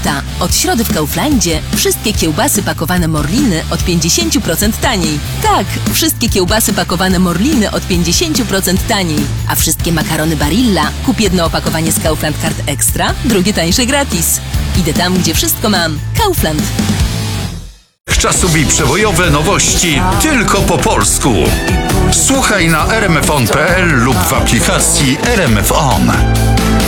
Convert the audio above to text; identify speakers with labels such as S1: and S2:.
S1: Święta. Od środy w Kauflandzie wszystkie kiełbasy pakowane Morliny od 50% taniej. Tak, wszystkie kiełbasy pakowane Morliny od 50% taniej. A wszystkie makarony Barilla kup jedno opakowanie z Kaufland Card Extra, drugie tańsze gratis. Idę tam, gdzie wszystko mam. Kaufland.
S2: Czasówi przebojowe nowości tylko po polsku. Słuchaj na rmfon.pl lub w aplikacji RMF On.